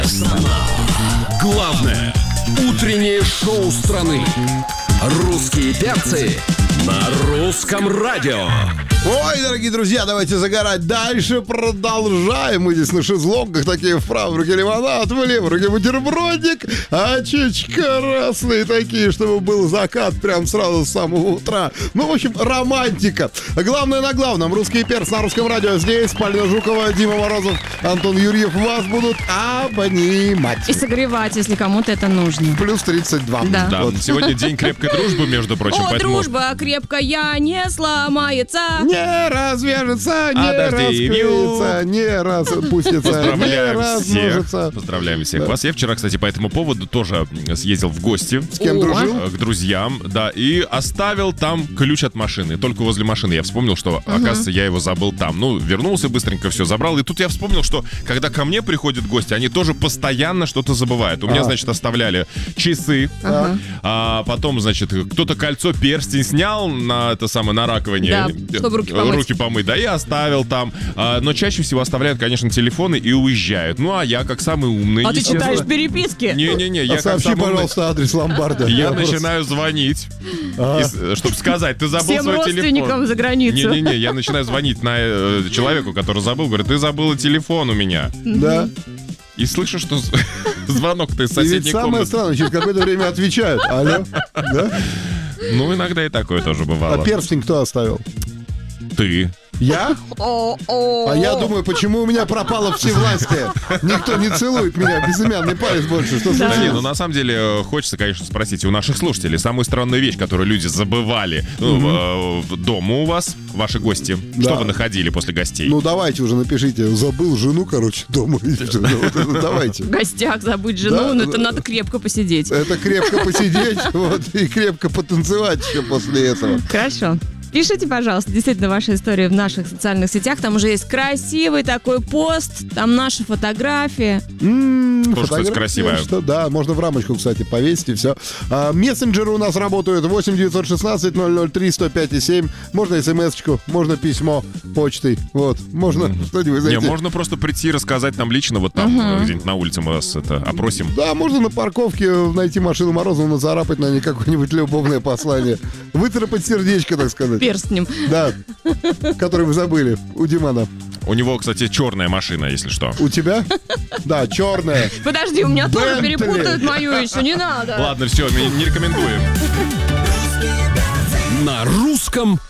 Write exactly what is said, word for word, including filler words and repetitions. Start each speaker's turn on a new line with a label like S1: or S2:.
S1: Страна. Главное утреннее шоу страны. Русские перцы на русском радио.
S2: Ой, дорогие друзья, давайте загорать дальше. Продолжаем. Мы здесь на шезлонгах такие, в правой руке лимонад, в левой руке бутербродик, а чечка красные такие, чтобы был закат прям сразу с самого утра. Ну, в общем, романтика. Главное на главном. Русский перц на русском радио. Здесь Полина Жукова, Дима Морозов, Антон Юрьев вас будут обнимать.
S3: И согревать, если кому-то это нужно.
S2: Плюс тридцать два.
S3: Да.
S4: Да,
S2: Вот.
S4: сегодня день крепкой дружбы, между прочим.
S3: О,
S4: поэтому...
S3: дружба крепкая не сломается.
S2: Не развяжется, не
S4: А, дожди,
S2: расклеится, не распустится, не
S4: Поздравляем
S2: размножится.
S4: всех. Поздравляем всех вас. Я вчера, кстати, по этому поводу тоже съездил в гости.
S2: С кем
S3: О.
S2: дружил?
S4: К друзьям, да, и оставил там ключ от машины. Только возле машины я вспомнил, что, оказывается, я его забыл там. Ну, вернулся быстренько, все забрал. И тут я вспомнил, что когда ко мне приходят гости, они тоже постоянно что-то забывают. У меня,
S2: А.
S4: значит, оставляли часы,
S3: Ага.
S4: а потом, значит, кто-то кольцо, перстень снял на это самое, на раковине.
S3: Да, чтобы руки помыть.
S4: Руки помыть, да, и оставил там. А, но чаще всего оставляют, конечно, телефоны и уезжают. Ну, а я, как самый умный...
S3: А ты
S4: естественно-
S3: читаешь переписки?
S4: Не-не-не, я
S2: А
S4: как
S2: сообщи,
S4: самый умный-
S2: пожалуйста, адрес ломбарда.
S4: Я
S2: просто-
S4: начинаю звонить,
S2: Ага.
S4: чтобы сказать, ты забыл
S3: Всем
S4: свой
S3: родственникам
S4: телефон.
S3: за границу.
S4: Не-не-не, я начинаю звонить на э, человеку, который забыл, говорю, ты забыла телефон у меня.
S2: Да.
S4: И слышу, что з- звонок-то из
S2: И ведь
S4: соседней
S2: самое
S4: комнаты.
S2: странное, через какое-то время отвечают. Алло? Да?
S4: Ну, иногда и такое тоже
S2: А
S4: бывало.
S2: перстень кто оставил?
S4: Ты.
S2: Я?
S3: О-о.
S2: А я думаю, почему у меня пропало всевластие? Никто не целует меня, безымянный палец больше. Что
S4: Да не, ну
S2: случилось?
S4: на самом деле э, хочется, конечно, спросить у наших слушателей самую странную вещь, которую люди забывали ну, э, дома у вас, ваши гости.
S2: Да.
S4: Что вы находили после гостей?
S2: Ну давайте уже напишите. Забыл жену, короче, дома. Вот это Давайте.
S3: В гостях забыть жену,
S2: Да,
S3: но это
S2: да.
S3: надо крепко посидеть.
S2: Это крепко посидеть вот, и крепко потанцевать еще после этого.
S3: Хорошо. Пишите, пожалуйста, действительно, ваши истории в наших социальных сетях. Там уже есть красивый такой пост, там наши фотографии.
S2: М,
S4: Тоже, кстати,
S2: фотография,
S4: красивая.
S2: Что, да, можно в рамочку, кстати, повесить и все. А, мессенджеры у нас работают восемь девятьсот шестнадцать ноль ноль три сто пять и семь. Можно смс-очку, можно письмо почтой. Вот, можно что-нибудь,
S4: Не,
S2: знаете.
S4: можно просто прийти и рассказать нам лично, вот там, э, где-нибудь на улице мы вас это опросим.
S2: Да, можно на парковке найти машину Морозова, нацарапать на ней какое-нибудь любовное послание. Выцарапать сердечко, так сказать.
S3: Перстнем.
S2: Да, который вы забыли у Димана.
S4: У него, кстати, черная машина, если что.
S2: У тебя? Да, черная.
S3: Подожди, у меня тоже
S2: Бентли.
S3: перепутают мою еще, не надо.
S4: Ладно, все, не рекомендуем.
S1: На русском